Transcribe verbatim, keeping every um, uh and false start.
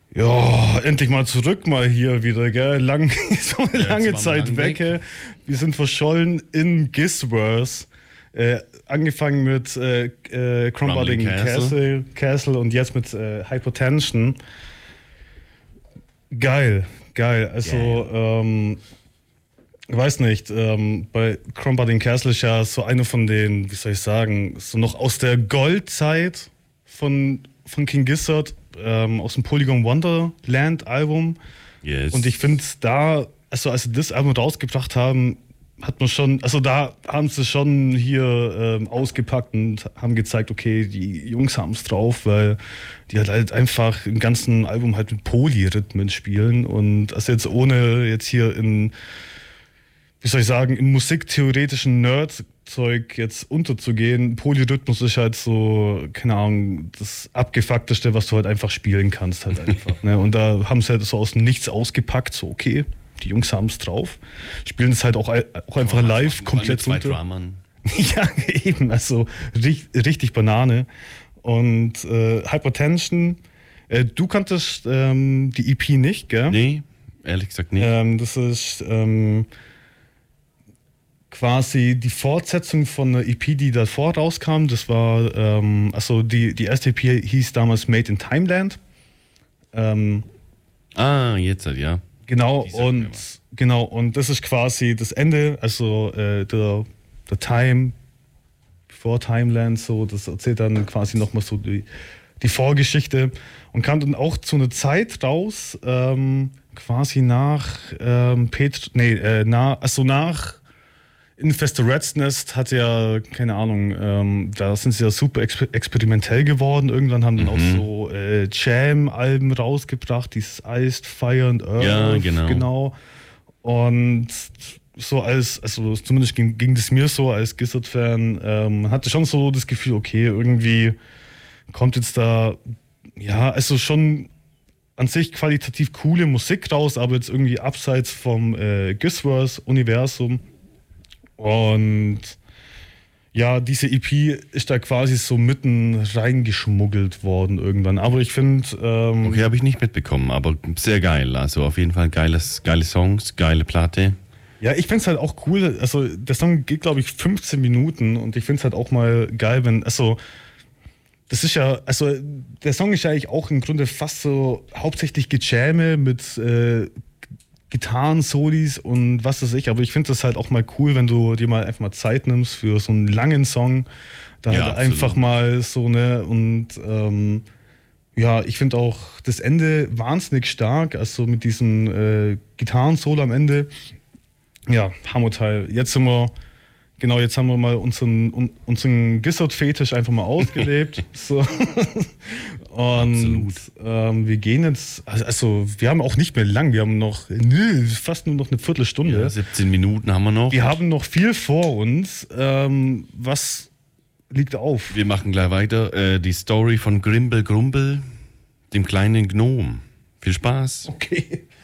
Ja, endlich mal zurück mal hier wieder, gell? Lang, so eine Ja, lange jetzt waren wir Zeit lang weg. weg. Wir sind verschollen in Gisworth. Äh, angefangen mit äh, äh, Crumbling Crumbling Castle. Castle, Castle und jetzt mit äh, Hypotension. Geil, geil. Also, Geil. ähm, ich weiß nicht, ähm, bei Crumbling Castle ist ja so eine von den, wie soll ich sagen, so noch aus der Goldzeit von, von King Gizzard, ähm, aus dem Polygon Wonderland Album. Yes. Und ich finde da, also als sie das Album rausgebracht haben, hat man schon, also da haben sie schon hier ähm, ausgepackt und haben gezeigt, okay, die Jungs haben es drauf, weil die halt, halt einfach im ganzen Album halt mit Polyrhythmen spielen und also jetzt ohne jetzt hier in, wie soll ich sagen, in musiktheoretischen Nerd-Zeug jetzt unterzugehen. Polyrhythmus ist halt so, keine Ahnung, das Abgefuckteste, was du halt einfach spielen kannst halt einfach. Ne? Und da haben sie halt so aus dem Nichts ausgepackt, so okay, die Jungs haben es drauf. Spielen es halt auch, auch einfach live komplett zwei runter. Drummern. Ja, eben, also richtig, richtig Banane. Und äh, Hypertension, äh, du kanntest ähm, die E P nicht, gell? Nee, ehrlich gesagt nicht. Ähm, das ist ähm, quasi die Fortsetzung von einer E P, die davor rauskam. Das war, ähm, also die, die erste E P hieß damals Made in Timeland. Ähm, Ah, jetzt halt, ja. genau, Die sagt mir und was. genau, und das ist quasi das Ende, also äh, der, der Time before Timeland, so, das erzählt dann quasi nochmal so die, die Vorgeschichte und kam dann auch zu einer Zeit raus, ähm, quasi nach ähm, Pet, nee, äh, na, also nach Infest the Rat's Nest hat ja, keine Ahnung, ähm, da sind sie ja super exper experimentell geworden. Irgendwann haben dann Mhm. auch so äh, Jam-Alben rausgebracht, dieses Iced Fire and Earth. Ja, genau. genau. Und so als, also zumindest ging, ging das mir so als Gizzard-Fan, ähm, man hatte schon so das Gefühl, okay, irgendwie kommt jetzt da, ja, also schon an sich qualitativ coole Musik raus, aber jetzt irgendwie abseits vom äh, Gisworth-Universum. Und ja, diese E P ist da quasi so mitten reingeschmuggelt worden irgendwann. Aber ich finde, ähm, Okay, habe ich nicht mitbekommen, aber sehr geil. Also auf jeden Fall geiles, geile Songs, geile Platte. ja, ich finde es halt auch cool. Also der Song geht, glaube ich, fünfzehn Minuten und ich finde es halt auch mal geil, wenn, also das ist ja, also der Song ist ja eigentlich auch im Grunde fast so hauptsächlich Gejame mit äh, Gitarren, Solis und was weiß ich, aber ich finde das halt auch mal cool, wenn du dir mal einfach mal Zeit nimmst für so einen langen Song, da Ja, halt absolut. einfach mal so, ne, und ähm, ja, ich finde auch das Ende wahnsinnig stark, also mit diesem äh, Gitarren-Solo am Ende, ja, Hammerteil. Jetzt sind wir, genau, jetzt haben wir mal unseren, un, unseren Gizzard-Fetisch einfach mal ausgelebt, so. Und Absolut. ähm, wir gehen jetzt, also, also wir haben auch nicht mehr lang, wir haben noch nö, fast nur noch eine Viertelstunde. Ja, siebzehn Minuten haben wir noch. Wir haben noch viel vor uns. Ähm, was liegt auf? Wir machen gleich weiter. Äh, die Story von Grimble Grumble, dem kleinen Gnom. Viel Spaß. Okay.